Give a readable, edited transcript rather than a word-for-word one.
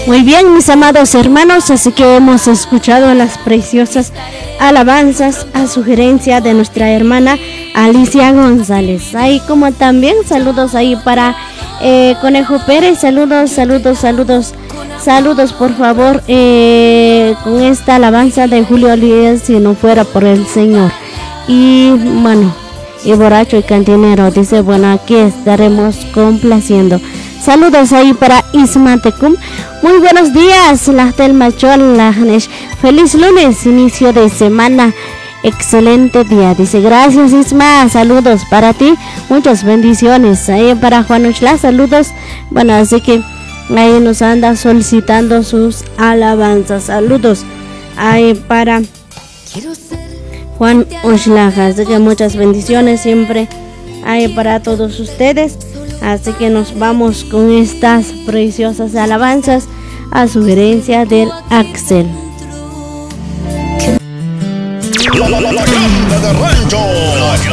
Muy bien, mis amados hermanos, así que hemos escuchado las preciosas alabanzas a sugerencia de nuestra hermana Alicia González. Ahí como también saludos ahí para Conejo Pérez, saludos por favor con esta alabanza de Julio Olías, si no fuera por el Señor. Y bueno, y borracho y cantinero, dice, bueno, aquí estaremos complaciendo. Saludos ahí para Isma Tecum. Muy buenos días, Lahtel Machol, Lahnesh. Feliz lunes, inicio de semana. Excelente día. Dice, gracias Isma, saludos para ti. Muchas bendiciones. Ahí para Juan Ushla, saludos. Bueno, así que ahí nos anda solicitando sus alabanzas. Saludos ahí para Juan Ushla. Así que muchas bendiciones siempre ahí para todos ustedes. Así que nos vamos con estas preciosas alabanzas a sugerencia del Axel. La grande de rancho.